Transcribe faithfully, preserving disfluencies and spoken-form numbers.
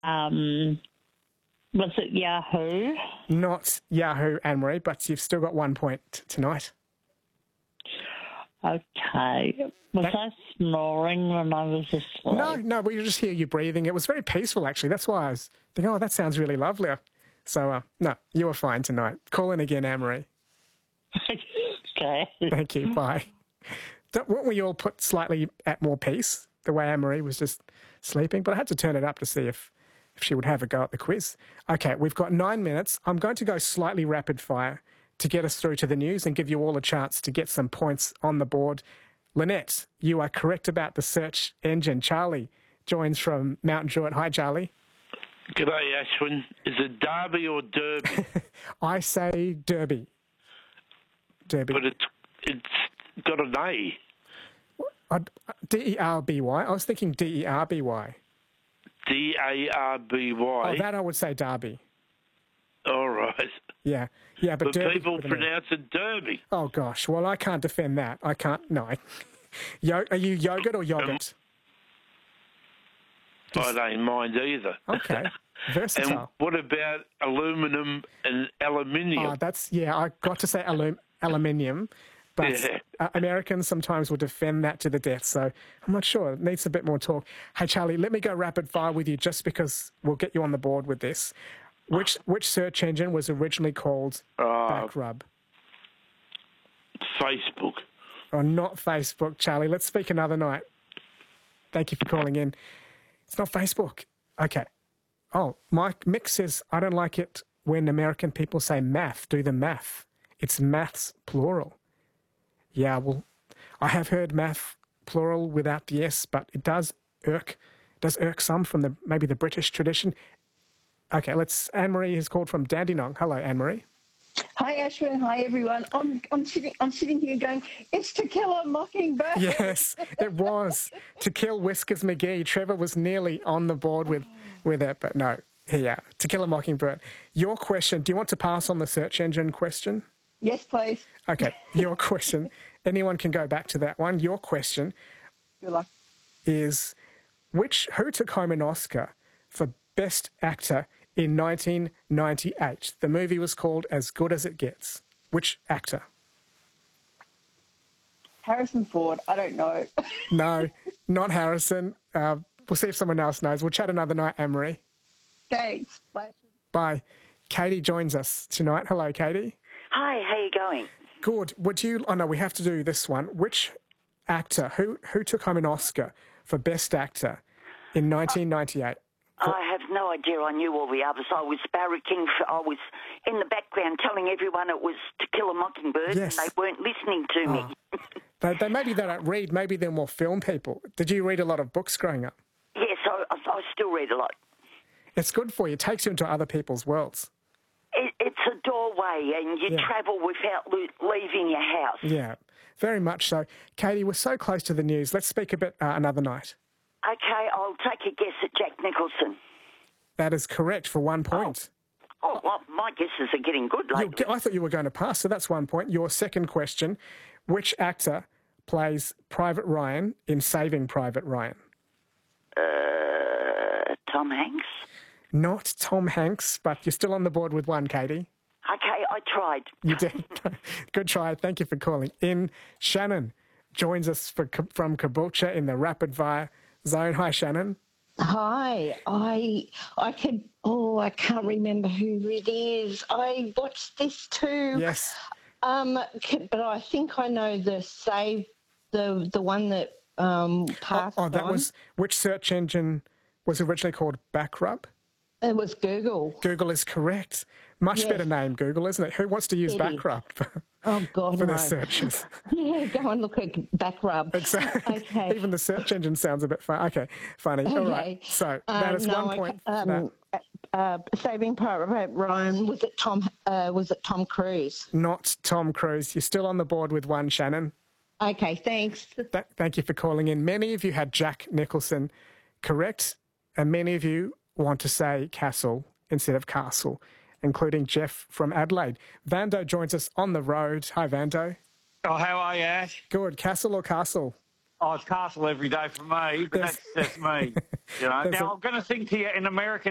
Um, was it Yahoo? Not Yahoo, Anne-Marie, but you've still got one point t- tonight. Okay. Was That- I snoring when I was asleep? No, no, we just hear you breathing. It was very peaceful, actually. That's why I was thinking, oh, that sounds really lovely. So, uh, no, you were fine tonight. Call in again, Anne-Marie. Okay. Thank you. Bye. Don't, weren't we all put slightly at more peace, the way Anne-Marie was just sleeping? But I had to turn it up to see if, if she would have a go at the quiz. Okay, we've got nine minutes. I'm going to go slightly rapid fire to get us through to the news and give you all a chance to get some points on the board. Lynette, you are correct about the search engine. Charlie joins from Mount Druitt. Hi, Charlie. G'day, Ashwin. Is it Derby or Derby? I say Derby. Derby. But it's it's got an A. I'd- D E R B Y. I was thinking D E R B Y. D A R B Y. Oh, that I would say Derby. All right. Yeah, yeah, but, But Derby people with an E. pronounce it Derby. Oh gosh, well I can't defend that. I can't. No. I- Yo- are you yogurt or yogurt? I don't mind either. Okay, And versatile. what about aluminum and aluminium? Oh, that's yeah. I got to say alum- aluminium, but Yeah. uh, Americans sometimes will defend that to the death. So I'm not sure. It needs a bit more talk. Hey Charlie, let me go rapid fire with you just because we'll get you on the board with this. Which which search engine was originally called Uh, Backrub? Facebook. Oh, not Facebook, Charlie. Let's speak another night. Thank you for calling in. It's not Facebook. Okay. Oh, Mike Mick says, I don't like it when American people say math, do the math. It's maths, plural. Yeah, well, I have heard math, plural, without the S, but it does irk, does irk some from the maybe the British tradition. Okay, let's, Anne-Marie has called from Dandenong. Hello, Anne-Marie. Hi Ashwin, hi everyone. I'm I'm sitting I'm sitting here going, it's To Kill a Mockingbird. Yes, it was. To Kill Whiskers McGee. Trevor was nearly on the board with, with it, but no. Yeah, To Kill a Mockingbird. Your question, do you want to pass on the search engine question? Yes, please. Okay, your question. Anyone can go back to that one. Your question Good luck. is, which who took home an Oscar for Best Actor in nineteen ninety-eight? The movie was called As Good as It Gets. Which actor? Harrison Ford, I don't know. No, not Harrison. Uh, we'll see if someone else knows. We'll chat another night, Anne-Marie. Thanks. Bye. Bye. Katie joins us tonight. Hello, Katie. Hi, how you going? Good. Would you... Oh, no, we have to do this one. Which actor, who, who took home an Oscar for Best Actor in nineteen ninety-eight? I have no idea. I knew all the others. I was barracking. For, I was in the background telling everyone it was To Kill a Mockingbird, Yes. and they weren't listening to me. They, they maybe they don't read. Maybe they're more film people. Did you read a lot of books growing up? Yes, I, I, I still read a lot. It's good for you. It takes you into other people's worlds. It, it's a doorway, and you Yeah. travel without lo- leaving your house. Yeah, very much so. Katie, we're so close to the news. Let's speak a bit uh, another night. Okay, I'll take a guess at Jack Nicholson. That is correct for one point. Oh, well, my guesses are getting good You'll lately. get- I thought you were going to pass, so that's one point. Your second question, which actor plays Private Ryan in Saving Private Ryan? Uh, Tom Hanks? Not Tom Hanks, but you're still on the board with one, Katie. Okay, I tried. You did. Good try. Thank you for calling in. Shannon joins us for, from Caboolture in the rapid fire zone. Hi, Shannon. Hi. I I could oh, I can't remember who it is. I watched this too. Yes. Um c- but I think I know the save the the one that um Oh, passed oh, that on. was, which search engine was originally called Backrub? It was Google. Google is correct. Much Yes. better name, Google, isn't it? Who wants to use It is. Backrub for, Oh God, for no. their searches? Yeah, go and look at back rub. Exactly. Okay. Even the search engine sounds a bit fun. Okay, funny. All right. Okay. So that Um, is no, one I point. ca- for that. um, uh, Saving Private Ryan, was it Tom? Uh, was it Tom Cruise? Not Tom Cruise. You're still on the board with one, Shannon. Okay, thanks. Th- thank you for calling in. Many of you had Jack Nicholson correct, and many of you want to say Castle instead of Castle, including Jeff from Adelaide. Vando joins us on the road. Hi, Vando. Oh, how are you, Ash? Good. Castle or Castle? Oh, it's Castle every day for me, but There's- that's, that's me. You know. There's Now, a- I'm going to sing to you in American